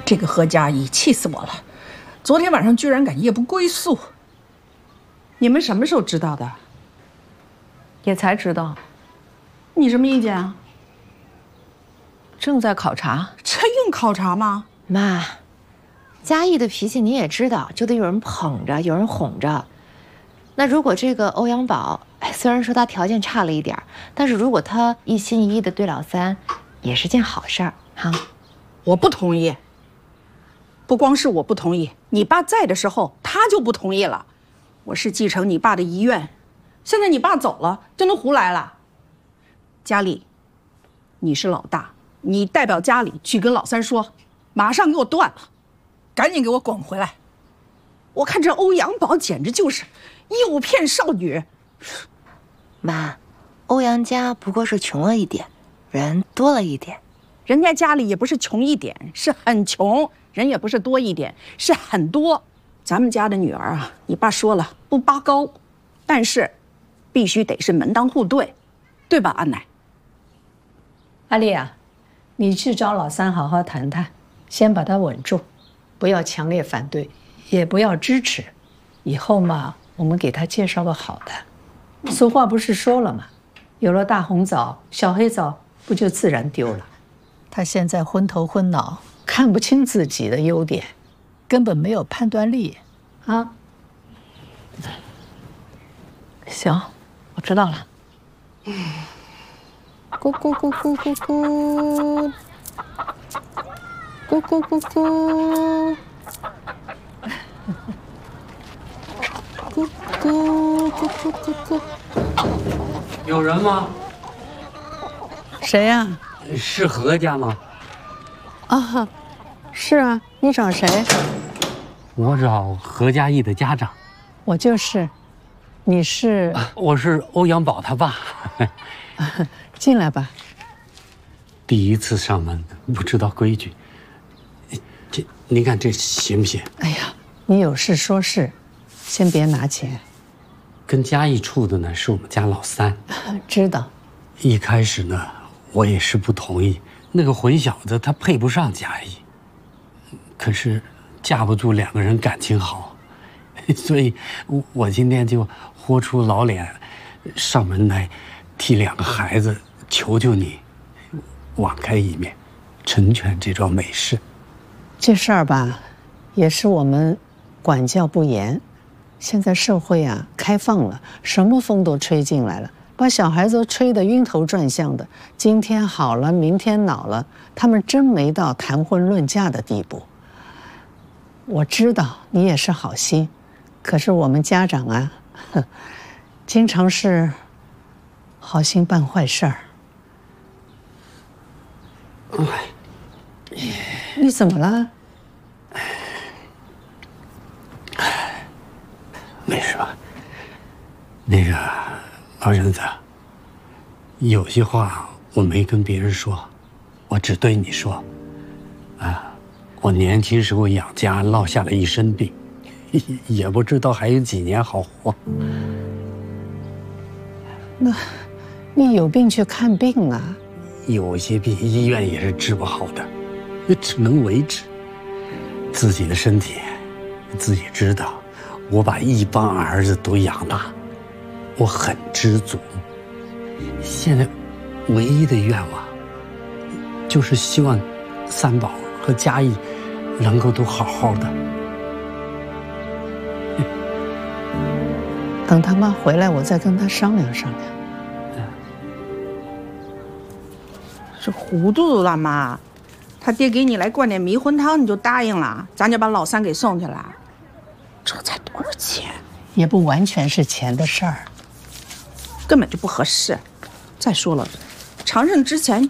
这个何家义气死我了！昨天晚上居然敢夜不归宿。 你们什么时候知道的？ 也才知道。 你什么意见啊？ 正在考察。 这用考察吗？ 妈，嘉义的脾气你也知道，就得有人捧着，有人哄着。那如果这个欧阳宝，虽然说他条件差了一点，但是如果他一心一意的对老三，也是件好事儿哈。 我不同意。不光是我不同意，你爸在的时候他就不同意了。我是继承你爸的遗愿，现在你爸走了，就能胡来了？佳丽，你是老大，你代表家里去跟老三说，马上给我断了，赶紧给我滚回来！我看这欧阳宝简直就是诱骗少女。 妈，欧阳家不过是穷了一点，人多了一点。 人家家里也不是穷一点，是很穷；人也不是多一点，是很多。咱们家的女儿啊，你爸说了不拔高，但是必须得是门当户对，对吧，安奶？ 阿丽啊，你去找老三好好谈谈，先把他稳住，不要强烈反对，也不要支持。以后嘛，我们给他介绍个好的。俗话不是说了吗？有了大红枣，小黑枣不就自然丢了？他现在昏头昏脑，看不清自己的优点，根本没有判断力，啊。 行，我知道了。 咕咕咕咕咕咕，咕咕咕咕，咕咕咕咕咕咕。 有人吗？ 谁呀？ 是何家吗？ 啊，是啊，你找谁？ 我找何家义的家长。 我就是。你是？ 我是欧阳宝他爸。 进来吧。 第一次上门，不知道规矩。您看这行不行？ 哎呀，你有事说事，先别拿钱。 跟嘉义处的呢是我们家老三。 知道。 一开始呢，我也是不同意，那个混小子他配不上嘉义。可是架不住两个人感情好，所以我今天就豁出老脸，上门来替两个孩子求求你，网开一面，成全这桩美事。 这事儿吧，也是我们管教不严。现在社会啊开放了，什么风都吹进来了，把小孩子吹得晕头转向的。今天好了，明天恼了，他们真没到谈婚论嫁的地步。我知道你也是好心，可是我们家长啊，经常是好心办坏事儿。你怎么了？ 没事吧？那个老婶子，有些话我没跟别人说，我只对你说。我年轻时候养家落下了一身病，也不知道还有几年好活。 那，你有病去看病啊？ 有些病医院也是治不好的，也只能维持。自己的身体，自己知道。我把一帮儿子都养大，我很知足。现在，唯一的愿望，就是希望三宝和嘉义能够都好好的。 等他妈回来，我再跟他商量商量。 是糊涂了妈，他爹给你来灌点迷魂汤，你就答应了，咱就把老三给送去了。这才多少钱？ 也不完全是钱的事儿， 根本就不合适。再说了，长胜之前